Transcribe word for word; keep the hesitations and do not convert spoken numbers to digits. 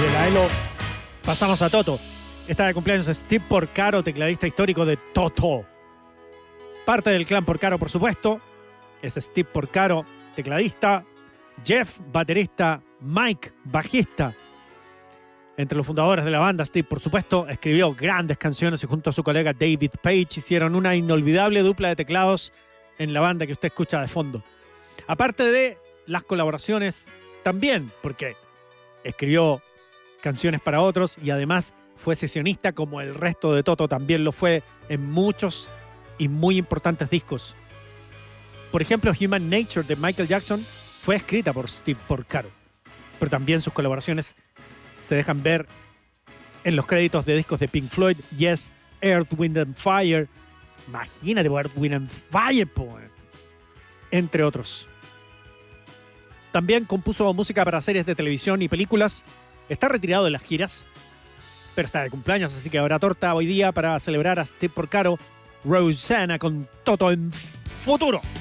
de la Elo, pasamos a Toto. Está de cumpleaños Steve Porcaro, tecladista histórico de Toto. Parte del clan Porcaro, por supuesto. Es Steve Porcaro, tecladista. Jeff, baterista. Mike, bajista. Entre los fundadores de la banda, Steve, por supuesto, escribió grandes canciones y junto a su colega David Page hicieron una inolvidable dupla de teclados en la banda que usted escucha de fondo. Aparte de las colaboraciones también, porque escribió canciones para otros y además fue sesionista como el resto de Toto también lo fue en muchos y muy importantes discos. Por ejemplo, Human Nature de Michael Jackson fue escrita por Steve Porcaro, pero también sus colaboraciones se dejan ver en los créditos de discos de Pink Floyd, Yes, Earth, Wind and Fire. Imagínate, Earth, Wind and Fire, po, entre otros. También compuso música para series de televisión y películas. Está retirado de las giras, pero está de cumpleaños, así que habrá torta hoy día para celebrar a Steve Porcaro. Rosanna con Toto en futuro.